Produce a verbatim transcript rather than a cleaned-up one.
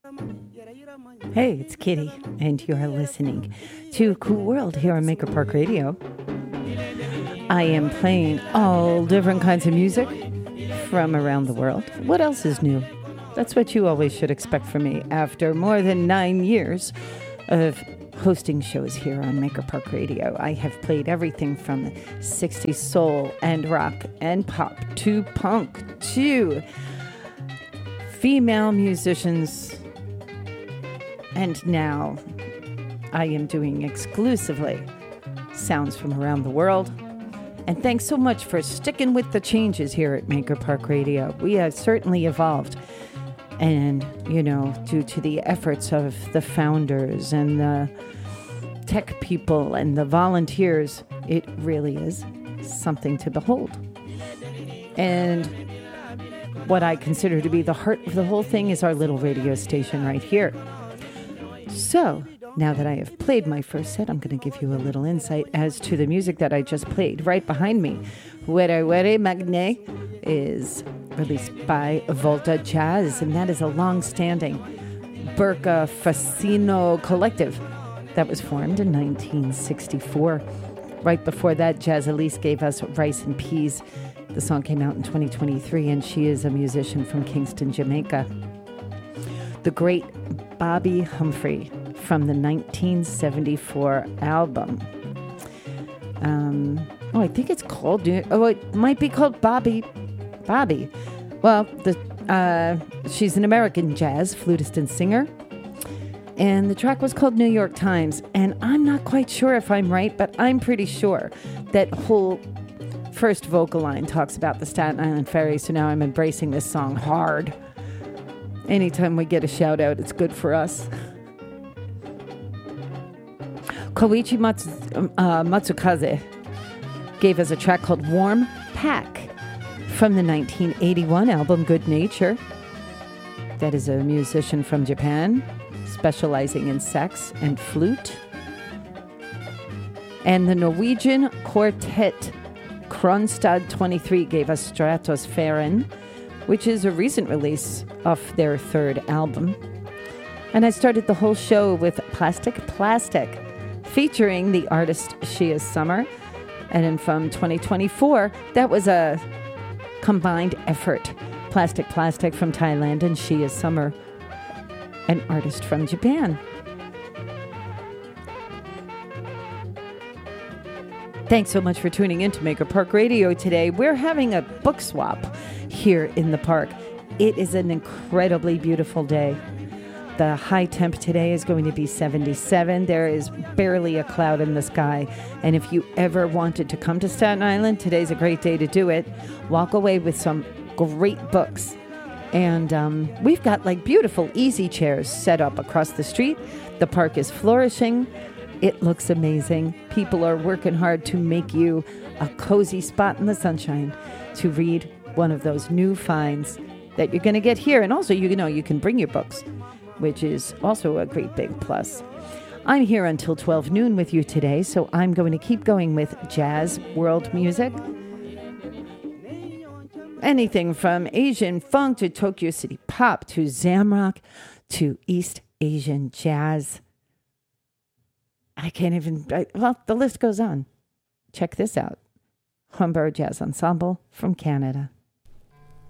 Hey, it's Kitty, and you're listening to Cool World here on Maker Park Radio. I am playing all different kinds of music from around the world. What else is new? That's what you always should expect from me after more than nine years of hosting shows here on Maker Park Radio. I have played everything from sixties soul and rock and pop to punk to female musicians. And now I am doing exclusively sounds from around the world. And thanks so much for sticking with the changes here at Maker Park Radio. We have certainly evolved. And, you know, due to the efforts of the founders and the tech people and the volunteers, it really is something to behold. And what I consider to be the heart of the whole thing is our little radio station right here. So, now that I have played my first set, I'm going to give you a little insight as to the music that I just played. Right behind me, Were Were Magne is released by Volta Jazz, and that is a long-standing Burka Fascino collective that was formed in nineteen sixty-four. Right before that, Jazz Elise gave us Rice and Peas. The song came out in twenty twenty-three, and she is a musician from Kingston, Jamaica. The great Bobby Humphrey from the nineteen seventy-four album. Um, oh, I think it's called, oh, it might be called Bobby. Bobby. Well, the uh, she's an American jazz flutist and singer. And the track was called New York Times. And I'm not quite sure if I'm right, but I'm pretty sure that whole first vocal line talks about the Staten Island Ferry. So now I'm embracing this song hard. Anytime we get a shout out, it's good for us. Koichi Matsu, uh, Matsukaze gave us a track called Warm Pack from the nineteen eighty-one album Good Nature. That is a musician from Japan, specializing in sax and flute. And the Norwegian quartet Kronstad twenty-three gave us Stratosfæren, which is a recent release of their third album. And I started the whole show with Plastic Plastic, featuring the artist She Is Summer. And then from twenty twenty-four, that was a combined effort. Plastic Plastic from Thailand and She Is Summer, an artist from Japan. Thanks so much for tuning in to Maker Park Radio today. We're having a book swap here in the park. It is an incredibly beautiful day. The high temp today is going to be seventy-seven. There is barely a cloud in the sky. And if you ever wanted to come to Staten Island, today's a great day to do it. Walk away with some great books. And um, we've got like beautiful easy chairs set up across the street. The park is flourishing. It looks amazing. People are working hard to make you a cozy spot in the sunshine to read one of those new finds that you're going to get here. And also, you know, you can bring your books, which is also a great big plus. I'm here until twelve noon with you today, so I'm going to keep going with jazz world music. Anything from Asian funk to Tokyo City pop to Zamrock to East Asian jazz. I can't even, I, well, the list goes on. Check this out. Humber Jazz Ensemble from Canada.